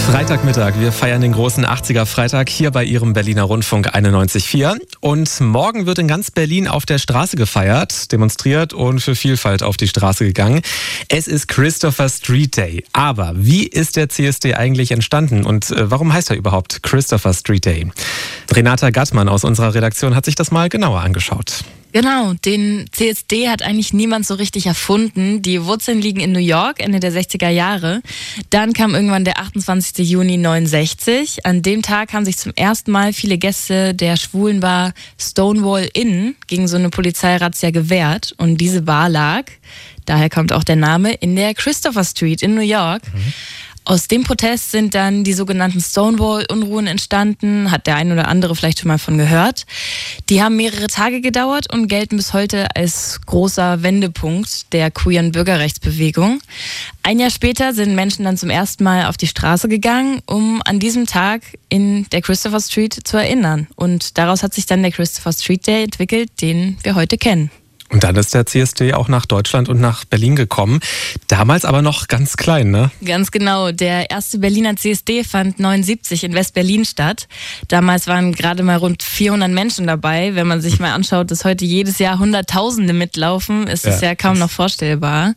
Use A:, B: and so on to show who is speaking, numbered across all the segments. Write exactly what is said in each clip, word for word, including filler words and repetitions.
A: Freitagmittag, wir feiern den großen achtziger-Freitag hier bei Ihrem Berliner Rundfunk einundneunzig Komma vier. Und morgen wird in ganz Berlin auf der Straße gefeiert, demonstriert und für Vielfalt auf die Straße gegangen. Es ist Christopher Street Day. Aber wie ist der C S D eigentlich entstanden und warum heißt er überhaupt Christopher Street Day? Renata Gattmann aus unserer Redaktion hat sich das mal genauer angeschaut.
B: Genau, den C S D hat eigentlich niemand so richtig erfunden. Die Wurzeln liegen in New York, Ende der sechziger Jahre. Dann kam irgendwann der achtundzwanzigster Juni neunundsechzig. An dem Tag haben sich zum ersten Mal viele Gäste der schwulen Bar Stonewall Inn gegen so eine Polizeirazzia gewehrt. Und diese Bar lag, daher kommt auch der Name, in der Christopher Street in New York. Mhm. Aus dem Protest sind dann die sogenannten Stonewall-Unruhen entstanden, hat der ein oder andere vielleicht schon mal von gehört. Die haben mehrere Tage gedauert und gelten bis heute als großer Wendepunkt der queeren Bürgerrechtsbewegung. Ein Jahr später sind Menschen dann zum ersten Mal auf die Straße gegangen, um an diesem Tag in der Christopher Street zu erinnern. Und daraus hat sich dann der Christopher Street Day entwickelt, den wir heute kennen.
A: Und dann ist der C S D auch nach Deutschland und nach Berlin gekommen. Damals aber noch ganz klein, ne?
B: Ganz genau. Der erste Berliner C S D fand neunundsiebzig in West-Berlin statt. Damals waren gerade mal rund vierhundert Menschen dabei. Wenn man sich mal anschaut, dass heute jedes Jahr Hunderttausende mitlaufen, ist es ja, ja kaum noch vorstellbar.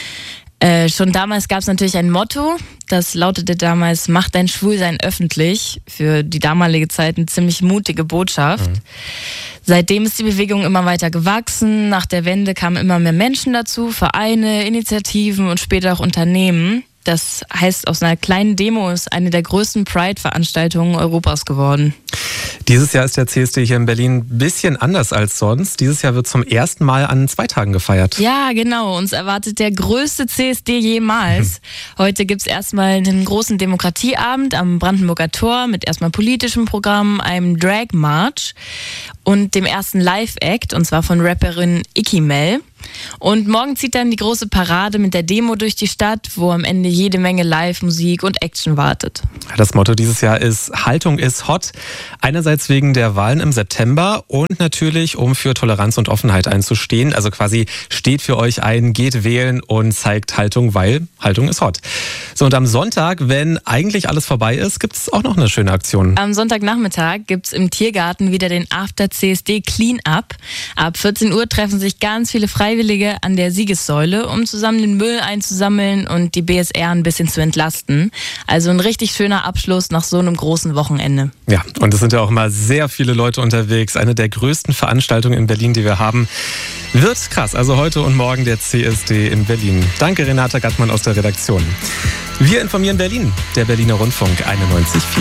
B: Äh, schon damals gab es natürlich ein Motto, das lautete damals, mach dein Schwulsein öffentlich. Für die damalige Zeit eine ziemlich mutige Botschaft. Mhm. Seitdem ist die Bewegung immer weiter gewachsen. Nach der Wende kamen immer mehr Menschen dazu, Vereine, Initiativen und später auch Unternehmen. Das heißt, aus einer kleinen Demo ist eine der größten Pride-Veranstaltungen Europas geworden.
A: Dieses Jahr ist der C S D hier in Berlin ein bisschen anders als sonst. Dieses Jahr wird zum ersten Mal an zwei Tagen gefeiert.
B: Ja, genau. Uns erwartet der größte C S D jemals. Heute gibt es erstmal einen großen Demokratieabend am Brandenburger Tor mit erstmal politischem Programm, einem Drag-March und dem ersten Live-Act, und zwar von Rapperin Icky Mel. Und morgen zieht dann die große Parade mit der Demo durch die Stadt, wo am Ende jede Menge Live-Musik und Action wartet.
A: Das Motto dieses Jahr ist Haltung ist hot. Einerseits wegen der Wahlen im September und natürlich, um für Toleranz und Offenheit einzustehen. Also quasi steht für euch ein, geht wählen und zeigt Haltung, weil Haltung ist hot. So, und am Sonntag, wenn eigentlich alles vorbei ist, gibt es auch noch eine schöne Aktion.
B: Am Sonntagnachmittag gibt es im Tiergarten wieder den After-C S D Clean-Up. Ab vierzehn Uhr treffen sich ganz viele Freiwillige an der Siegessäule, um zusammen den Müll einzusammeln und die B S R ein bisschen zu entlasten. Also ein richtig schöner Abschluss nach so einem großen Wochenende.
A: Ja, und es sind ja auch immer sehr viele Leute unterwegs. Eine der größten Veranstaltungen in Berlin, die wir haben. Wird krass. Also heute und morgen der C S D in Berlin. Danke, Renata Gattmann aus der Redaktion. Wir informieren Berlin, der Berliner Rundfunk einundneunzig Komma vier.